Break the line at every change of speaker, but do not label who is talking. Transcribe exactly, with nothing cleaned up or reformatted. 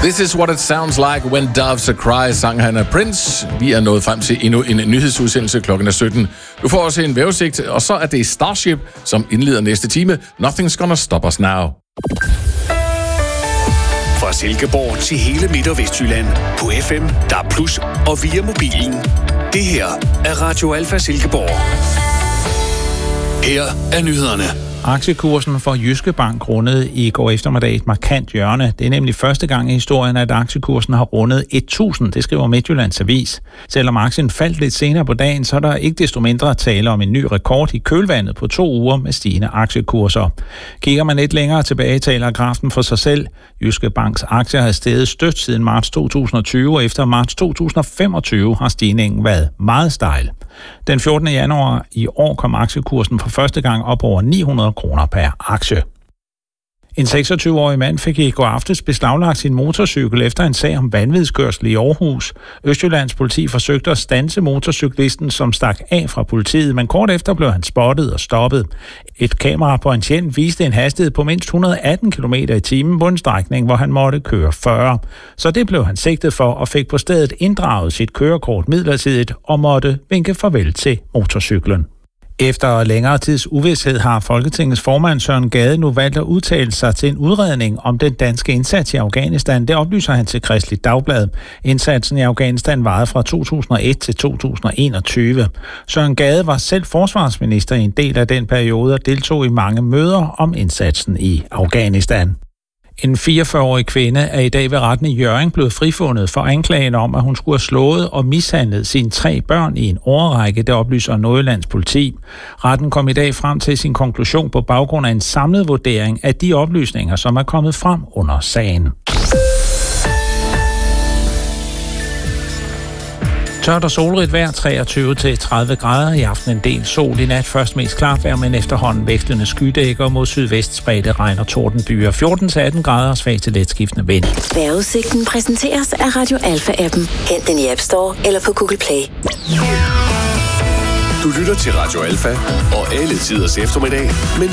This is what it sounds like when doves cry, sang han af Prince. Vi er nået frem til endnu en nyhedsudsendelse. Klokken er sytten. Du får også en vejrudsigt, og så er det Starship, som indleder næste time. Nothing's gonna stop us now.
Fra Silkeborg til hele Midt- og Vestjylland. På F M, D A B plus, og via mobilen. Det her er Radio Alfa Silkeborg. Her er nyhederne.
Aktiekursen for Jyske Bank rundede i går eftermiddag et markant hjørne. Det er nemlig første gang i historien, at aktiekursen har rundet tusind, det skriver Midtjyllands Avis. Selvom aktien faldt lidt senere på dagen, så er der ikke desto mindre tale om en ny rekord i kølvandet på to uger med stigende aktiekurser. Kigger man lidt længere tilbage, taler grafen for sig selv. Jyske Banks aktier har steget stødt siden marts to tusind og tyve, og efter marts to tusind og femogtyve har stigningen været meget stejl. Den fjortende januar i år kom aktiekursen for første gang op over ni hundrede kroner per aktie. En seksogtyve-årig mand fik i går aftes beslaglagt sin motorcykel efter en sag om vanvidskørsel i Aarhus. Østjyllands politi forsøgte at standse motorcyklisten, som stak af fra politiet, men kort efter blev han spottet og stoppet. Et kamera på hans hjelm viste en hastighed på mindst et hundrede og atten kilometer i timen på en strækning, hvor han måtte køre fyrre. Så det blev han sigtet for og fik på stedet inddraget sit kørekort midlertidigt og måtte vinke farvel til motorcyklen. Efter længere tids uvished har Folketingets formand Søren Gade nu valgt at udtale sig til en udredning om den danske indsats i Afghanistan. Det oplyser han til Kristeligt Dagblad. Indsatsen i Afghanistan varede fra to tusind og et til to tusind og enogtyve. Søren Gade var selv forsvarsminister i en del af den periode og deltog i mange møder om indsatsen i Afghanistan. En fireogfyrre-årig kvinde er i dag ved retten i Hjørring blevet frifundet for anklagen om, at hun skulle have slået og mishandlet sine tre børn i en årrække, det oplyser Nordjyllands politi. Retten kom i dag frem til sin konklusion på baggrund af en samlet vurdering af de oplysninger, som er kommet frem under sagen. Tørt og solrigt vejr, treogtyve til tredive grader. I aften en del sol, i nat først mest klart vejr, men efterhånden vekslende skydækker mod sydvest spredte regn og tordenbyer. fjorten til atten grader og svag til letskiftende vind.
Vejrudsigten præsenteres af Radio Alfa-appen. Hent den i App Store eller på Google Play.
Du lytter til Radio Alfa og alle tiders eftermiddag med